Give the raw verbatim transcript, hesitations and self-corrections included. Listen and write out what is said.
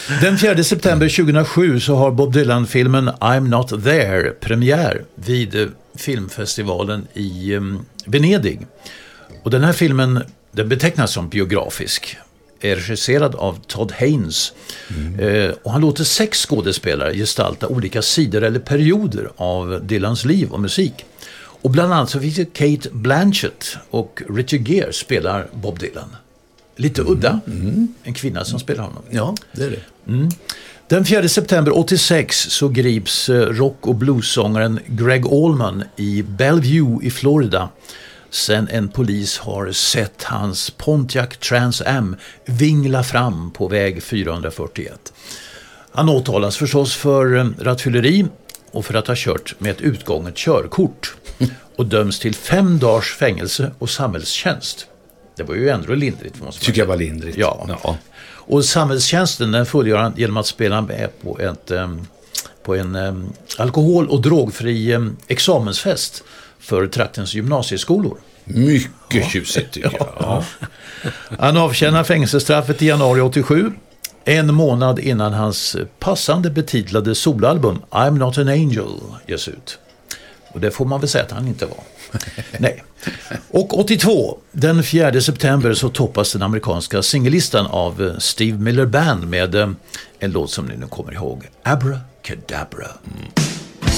Den fjärde september tjugohundrasju så har Bob Dylan-filmen I'm Not There premiär vid filmfestivalen i Venedig. Och den här filmen, den betecknas som biografisk, är regisserad av Todd Haynes. Mm. Eh, och han låter sex skådespelare gestalta olika sidor eller perioder av Dylans liv och musik. Och bland annat så finns det Cate Blanchett och Richard Gere spelar Bob Dylan. Lite mm. udda. Mm. En kvinna som spelar honom. Ja, det är det. Mm. Den fjärde september åttiosex så grips rock- och bluessångaren Greg Allman i Bellevue i Florida sen en polis har sett hans Pontiac Trans Am vingla fram på väg fyrahundrafyrtioett. Han åtalas förstås för rattfylleri och för att ha kört med ett utgånget körkort och döms till fem dagars fängelse och samhällstjänst. Det var ju ändå lindrigt. Måste Tycker jag var lindrigt. Ja. ja. Och samhällstjänsten den fullgör han genom att spela med på, ett, um, på en um, alkohol- och drogfri um, examensfest för traktens gymnasieskolor. Mycket ja. tjusigt tycker jag. Ja. Han avtjänar fängelsestraffet i januari åttiosju. En månad innan hans passande betitlade solalbum I'm Not an Angel ges ut. Och det får man väl säga att han inte var. Nej. Och åttiotvå, den fjärde september så toppas den amerikanska singellistan av Steve Miller Band med en låt som ni nu kommer ihåg. Abracadabra. Mm.